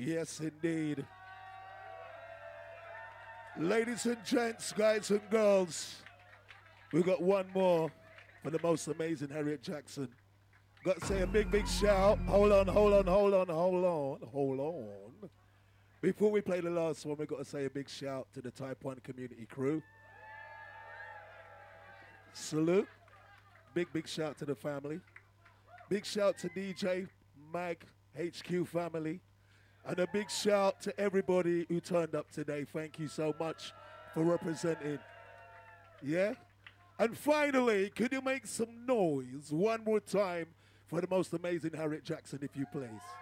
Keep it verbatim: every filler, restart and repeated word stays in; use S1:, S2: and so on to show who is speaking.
S1: Yes, indeed. Ladies and gents, guys and girls, we got one more for the most amazing Harriet Jackson. Got to say a big, big shout. Hold on, hold on, hold on, hold on, hold on. Before we play the last one, we got to say a big shout to the Type one community crew. Salute. Big, big shout to the family. Big shout to D J Mag H Q family. And a big shout to everybody who turned up today. Thank you so much for representing. Yeah? And finally, could you make some noise one more time for the most amazing Harriet Jackson, if you please?